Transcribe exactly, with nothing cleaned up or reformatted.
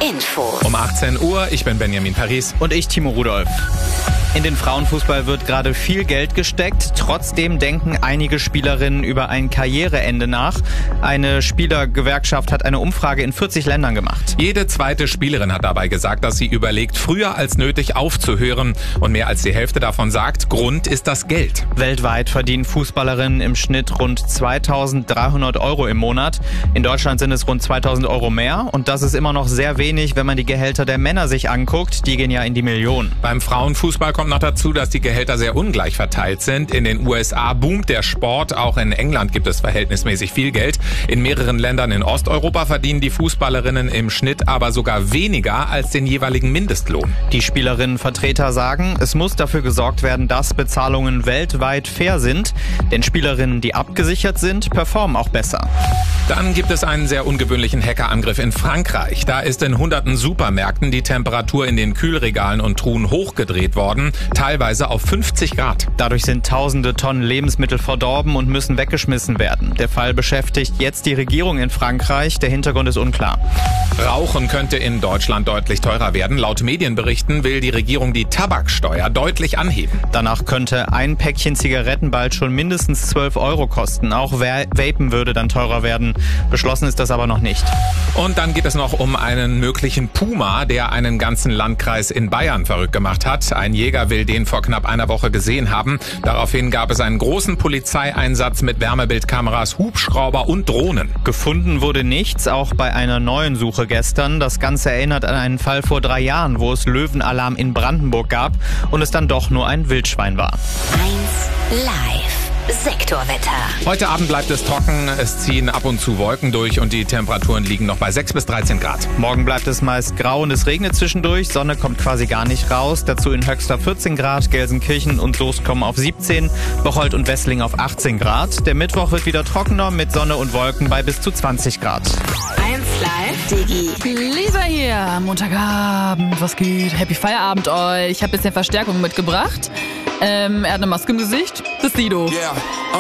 Info. Um achtzehn Uhr, ich bin Benjamin Paris. Und ich, Timo Rudolph. In den Frauenfußball wird gerade viel Geld gesteckt. Trotzdem denken einige Spielerinnen über ein Karriereende nach. Eine Spielergewerkschaft hat eine Umfrage in vierzig Ländern gemacht. Jede zweite Spielerin hat dabei gesagt, dass sie überlegt, früher als nötig aufzuhören. Und mehr als die Hälfte davon sagt, Grund ist das Geld. Weltweit verdienen Fußballerinnen im Schnitt rund zweitausenddreihundert Euro im Monat. In Deutschland sind es rund zweitausend Euro mehr. Und das ist immer noch sehr wenig, wenn man die Gehälter der Männer sich anguckt. Die gehen ja in die Millionen. Beim Frauenfußball kommt noch dazu, dass die Gehälter sehr ungleich verteilt sind. In den U S A boomt der Sport, auch in England gibt es verhältnismäßig viel Geld. In mehreren Ländern in Osteuropa verdienen die Fußballerinnen im Schnitt aber sogar weniger als den jeweiligen Mindestlohn. Die Spielerinnenvertreter sagen, es muss dafür gesorgt werden, dass Bezahlungen weltweit fair sind. Denn Spielerinnen, die abgesichert sind, performen auch besser. Dann gibt es einen sehr ungewöhnlichen Hackerangriff in Frankreich. Da ist in hunderten Supermärkten die Temperatur in den Kühlregalen und Truhen hochgedreht worden, teilweise auf fünfzig Grad. Dadurch sind tausende Tonnen Lebensmittel verdorben und müssen weggeschmissen werden. Der Fall beschäftigt jetzt die Regierung in Frankreich. Der Hintergrund ist unklar. Rauchen könnte in Deutschland deutlich teurer werden. Laut Medienberichten will die Regierung die Tabaksteuer deutlich anheben. Danach könnte ein Päckchen Zigaretten bald schon mindestens zwölf Euro kosten. Auch Vapen würde dann teurer werden. Beschlossen ist das aber noch nicht. Und dann geht es noch um einen möglichen Puma, der einen ganzen Landkreis in Bayern verrückt gemacht hat. Ein Jäger will den vor knapp einer Woche gesehen haben. Daraufhin gab es einen großen Polizeieinsatz mit Wärmebildkameras, Hubschrauber und Drohnen. Gefunden wurde nichts, auch bei einer neuen Suche gestern. Das Ganze erinnert an einen Fall vor drei Jahren, wo es Löwenalarm in Brandenburg gab und es dann doch nur ein Wildschwein war. eins live. Sektorwetter. Heute Abend bleibt es trocken, es ziehen ab und zu Wolken durch und die Temperaturen liegen noch bei sechs bis dreizehn Grad. Morgen bleibt es meist grau und es regnet zwischendurch, Sonne kommt quasi gar nicht raus. Dazu in Höxter vierzehn Grad, Gelsenkirchen und Soest kommen auf siebzehn, Bocholt und Wessling auf achtzehn Grad. Der Mittwoch wird wieder trockener mit Sonne und Wolken bei bis zu zwanzig Grad. eins live. Digi. Lisa hier, Montagabend, was geht? Happy Feierabend euch. Ich habe ein bisschen Verstärkung mitgebracht. Ähm, er hat eine Maske im Gesicht. Das ist Sido. Yeah.